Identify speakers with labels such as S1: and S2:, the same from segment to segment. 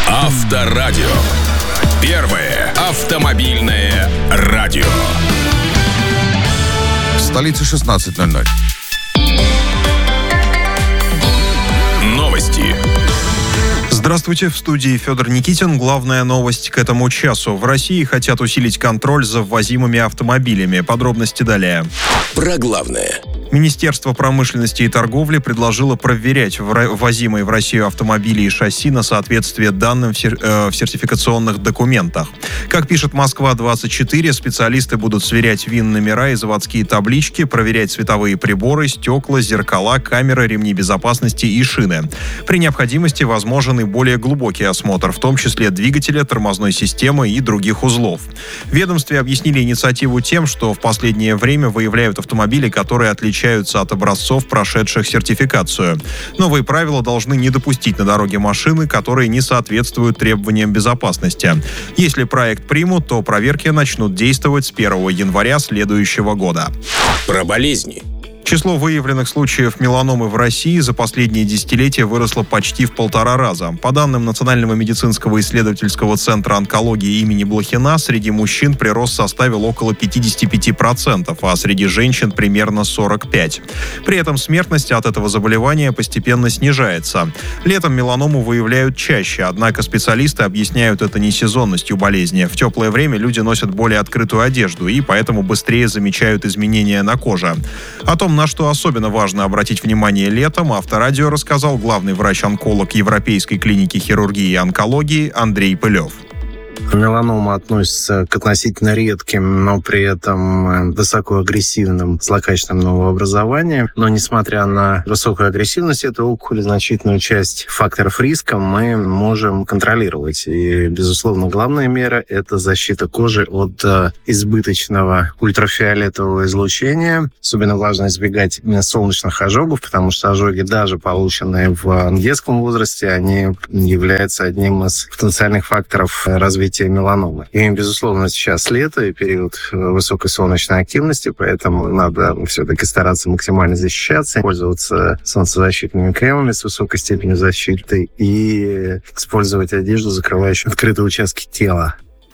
S1: Авторадио. Первое автомобильное радио.
S2: В столице 16:00.
S1: Новости.
S3: Здравствуйте, в студии Федор Никитин. Главная новость к этому часу. В России хотят усилить контроль за ввозимыми автомобилями. Подробности далее.
S1: Про главное.
S3: Министерство промышленности и торговли предложило проверять ввозимые в Россию автомобили и шасси на соответствие данным в сертификационных документах. Как пишет Москва-24, специалисты будут сверять ВИН-номера и заводские таблички, проверять световые приборы, стекла, зеркала, камеры, ремни безопасности и шины. При необходимости возможен и более глубокий осмотр, в том числе двигателя, тормозной системы и других узлов. В ведомстве объяснили инициативу тем, что в последнее время выявляют автомобили, которые отличаются от образцов, прошедших сертификацию. Новые правила должны не допустить на дороге машины, которые не соответствуют требованиям безопасности. Если проект примут, то проверки начнут действовать с 1 января следующего года.
S1: Про болезни.
S3: Число выявленных случаев меланомы в России за последние десятилетия выросло почти в 1,5 раза. По данным Национального медицинского исследовательского центра онкологии имени Блохина, среди мужчин прирост составил около 55%, а среди женщин примерно 45%. При этом смертность от этого заболевания постепенно снижается. Летом меланому выявляют чаще, однако специалисты объясняют это не сезонностью болезни. В теплое время люди носят более открытую одежду и поэтому быстрее замечают изменения на коже. О том, на что особенно важно обратить внимание летом, Авторадио рассказал главный врач-онколог Европейской клиники хирургии и онкологии Андрей Пылев.
S4: Меланома относится к относительно редким, но при этом высокоагрессивным злокачественным новообразованиям. Но несмотря на высокую агрессивность этой опухоли, значительную часть факторов риска мы можем контролировать. И, безусловно, главная мера – это защита кожи от избыточного ультрафиолетового излучения. Особенно важно избегать солнечных ожогов, потому что ожоги, даже полученные в детском возрасте, они являются одним из потенциальных факторов развития меланомы. И, безусловно, сейчас лето и период высокой солнечной активности, поэтому надо все-таки стараться максимально защищаться, пользоваться солнцезащитными кремами с высокой степенью защиты и использовать одежду, закрывающую открытые участки тела.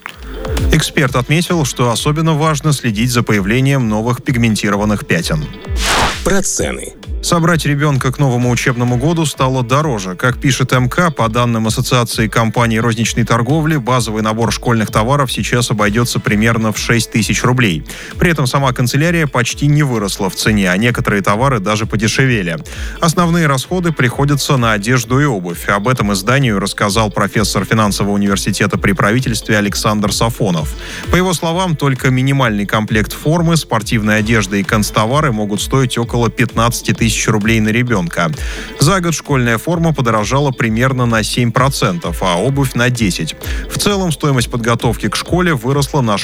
S3: Эксперт отметил, что особенно важно следить за появлением новых пигментированных пятен.
S1: Про цены.
S3: Собрать ребенка к новому учебному году стало дороже. Как пишет МК, по данным Ассоциации компаний розничной торговли, базовый набор школьных товаров сейчас обойдется примерно в 6 тысяч рублей. При этом сама канцелярия почти не выросла в цене, а некоторые товары даже подешевели. Основные расходы приходятся на одежду и обувь. Об этом изданию рассказал профессор финансового университета при правительстве Александр Сафонов. По его словам, только минимальный комплект формы, спортивной одежды и канцтовары могут стоить около 15 тысяч рублей на ребенка. За год школьная форма подорожала примерно на 7%, а обувь на 10%. В целом стоимость подготовки к школе выросла на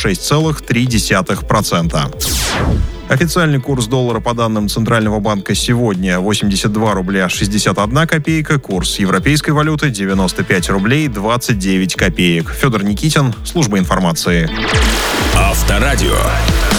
S3: 6,3%. Официальный курс доллара по данным Центрального банка сегодня 82 рубля 61 копейка, курс европейской валюты 95 рублей 29 копеек. Федор Никитин, служба информации.
S1: Авторадио.